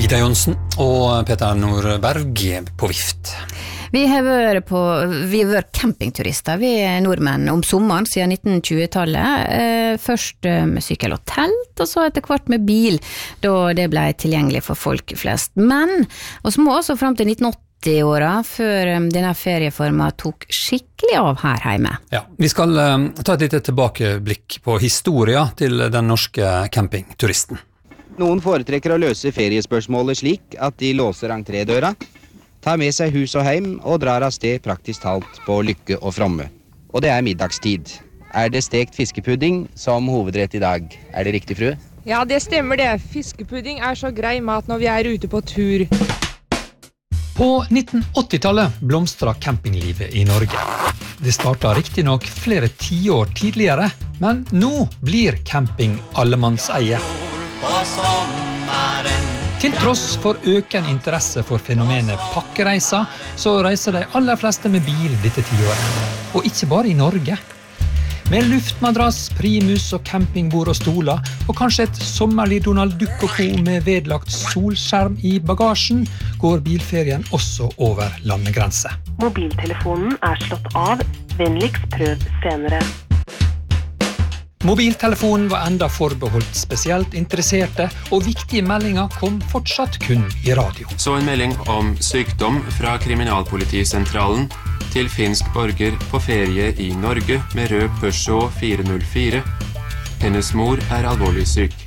Ida Jonsen og Peter Nordberg på vift. Vi har vært campingturister, vi nordmenn, om sommeren siden 1920-tallet. Først med sykkel og telt, og så etter hvert med bil, da det ble tilgjengelig for folk flest. Men, og så må også frem til 1980-åra, før denne ferieformen tok skikkelig av her hjemme. Ja, vi skal ta et lite tilbakeblikk på historia til den norske campingturisten. Noen foretrekker å løse feriespørsmålet slik at de låser entrédøra, tar med seg hus og heim og drar av sted praktisk talt på lykke og fromme. Og det middagstid. Det stekt fiskepudding som hovedrett i dag? Det riktig, frue? Ja, det stemmer det. Fiskepudding så grei mat når vi ute på tur. På 1980-tallet blomstret campinglivet i Norge. Det startet riktig nok flere 10 år tidligere, men nå blir camping allemannseie. Til tross for økende interesse for fenomenet pakkereiser, så reiser de aller fleste med bil dette tiåret. Og ikke bare i Norge. Med luftmadrass, primus og campingbord og stoler, og kanskje et sommerlig Donald Duck og Co med vedlagt solskjerm i bagasjen, går bilferien også over landegrense. Mobiltelefonen slått av. Vennligst prøv senere. Mobiltelefonen var enda forbeholdt spesielt interesserte, og viktige meldinger kom fortsatt kun i radio. Så en melding om sykdom fra Kriminalpolitisentralen til finsk borger på ferie i Norge med rød Peugeot 404. Hennes mor alvorlig syk.